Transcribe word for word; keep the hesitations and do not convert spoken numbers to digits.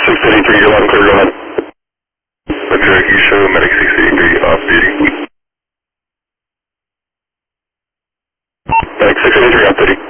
six eighty-three, you're loud and clear, go ahead. Medic, you show Medic six eighty-three off duty. Medic six eighty-three off duty.